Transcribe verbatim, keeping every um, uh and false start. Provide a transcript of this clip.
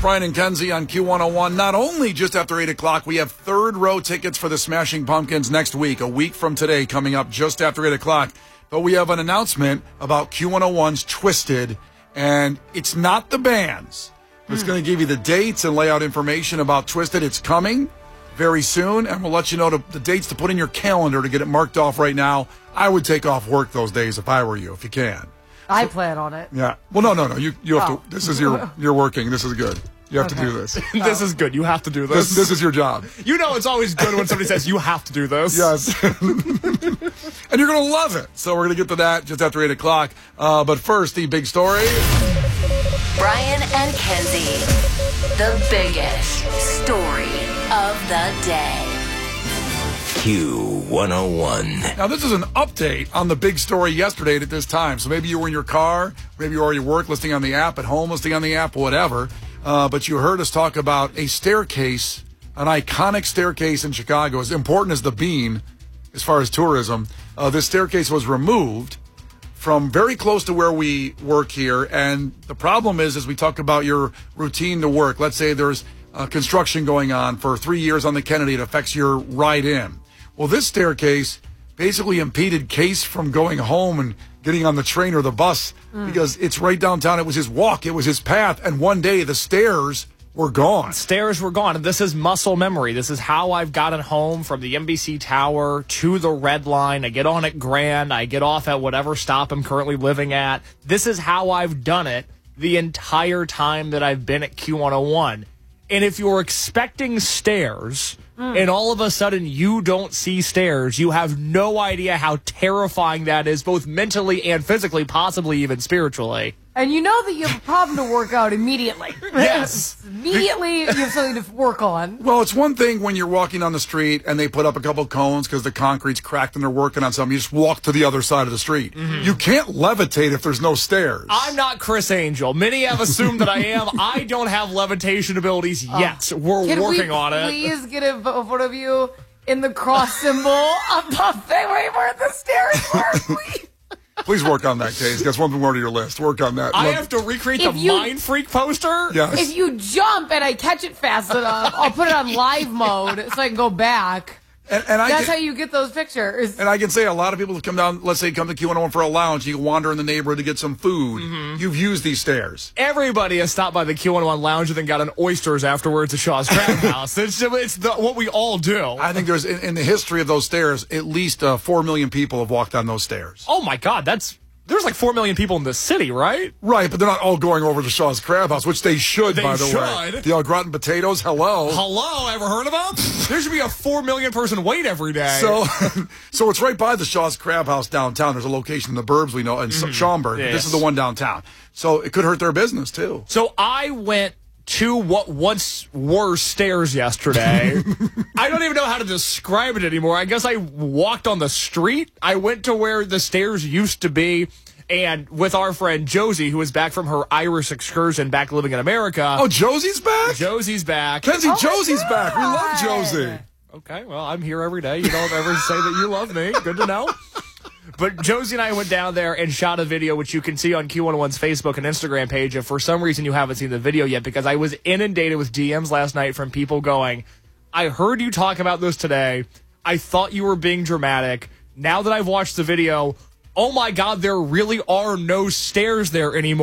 Brian and Kenzie on Q one oh one. Not only just after eight o'clock, we have third row tickets for the Smashing Pumpkins next week, a week from today, coming up just after eight o'clock. But we have an announcement about Q one oh one's Twisted, and it's not the bands. It's hmm. going to give you the dates and lay out information about Twisted. It's coming very soon, and we'll let you know the, the dates to put in your calendar to get it marked off right now. I would take off work those days if I were you, if you can. I so, plan on it. Yeah. Well, no, no, no. You you have oh. to. This is your. You're working. This is good. You have okay. to do this. This is good. You have to do this. this. This is your job. You know it's always good when somebody says you have to do this. Yes. And you're going to love it. So we're going to get to that just after eight o'clock. Uh, but first, the big story. Brian and Kenzie, the biggest story of the day. Q one oh one. Now, this is an update on the big story yesterday at this time. So maybe you were in your car, maybe you were at work, listening on the app, at home, listening on the app, whatever. Uh, but you heard us talk about a staircase, an iconic staircase in Chicago, as important as the Bean as far as tourism. Uh, this staircase was removed from very close to where we work here. And the problem is, as we talk about your routine to work, let's say there's uh, construction going on for three years on the Kennedy. It affects your ride in. Well, this staircase basically impeded Case from going home and getting on the train or the bus mm. because it's right downtown. It was his walk. It was his path. And one day the stairs were gone. Stairs were gone. And this is muscle memory. This is how I've gotten home from the N B C Tower to the Red Line. I get on at Grand. I get off at whatever stop I'm currently living at. This is how I've done it the entire time that I've been at Q one oh one. And if you're expecting stairs... Mm. and all of a sudden you don't see stairs, you have no idea how terrifying that is, both mentally and physically, possibly even spiritually. And you know that you have a problem to work out immediately. Yes. Immediately you have something to work on. Well, it's one thing when you're walking on the street and they put up a couple cones because the concrete's cracked and they're working on something. You just walk to the other side of the street. Mm-hmm. You can't levitate if there's no stairs. I'm not Chris Angel. Many have assumed that I am. I don't have levitation abilities yet. Uh, We're can working we on it. Please get a photo of you in the cross symbol above the way where the stairs were, please. Please work on that, Case. That's one more to your list. Work on that. I Love- have to recreate If the you- Mind Freak poster? Yes. If you jump and I catch it fast enough, I'll put it on live mode so I can go back. And, and I That's can, how you get those pictures. And I can say a lot of people that come down, let's say come to Q one oh one for a lounge, you can wander in the neighborhood to get some food. Mm-hmm. You've used these stairs. Everybody has stopped by the Q one oh one lounge and then got an oysters afterwards at Shaw's Crab House. It's, it's the, what we all do. I think there's, in, in the history of those stairs, at least uh, four million people have walked on those stairs. Oh, my God. That's... There's like four million people in the city, right? Right, but they're not all going over to Shaw's Crab House, which they should, they by the should. way. The Au Gratin potatoes, hello. Hello, ever heard of them? There should be a four million person wait every day. So so it's right by the Shaw's Crab House downtown. There's a location in the burbs we know, in mm. Schaumburg. Yes. This is the one downtown. So it could hurt their business, too. So I went to what once were stairs yesterday. I don't even know how to describe it anymore. I guess I walked on the street. I went to where the stairs used to be, and with our friend Josie, who is back from her Irish excursion back living in America. Oh, Josie's back? Josie's back. Kenzie, oh Josie's back. We love Josie. Okay, well, I'm here every day. You don't ever say that you love me. Good to know. But Josie and I went down there and shot a video, which you can see on Q one oh one's Facebook and Instagram page. If for some reason you haven't seen the video yet, because I was inundated with D Ms last night from people going, I heard you talk about this today. I thought you were being dramatic. Now that I've watched the video, oh my God, there really are no stairs there anymore.